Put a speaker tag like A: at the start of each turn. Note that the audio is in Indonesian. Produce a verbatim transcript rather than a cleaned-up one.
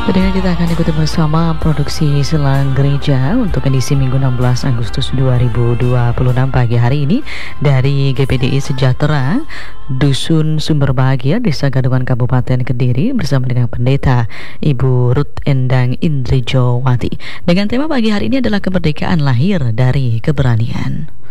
A: Pendengar, kita akan ikuti bersama produksi Selang Gereja untuk edisi Minggu enam belas Agustus dua ribu dua puluh enam pagi hari ini dari G P D I Sejahtera Dusun Sumber Bahagia, Desa Gadungan, Kabupaten Kediri, bersama dengan Pendeta Ibu Ruth Endang Indrijowati. Dengan tema pagi hari ini adalah kemerdekaan lahir dari keberanian.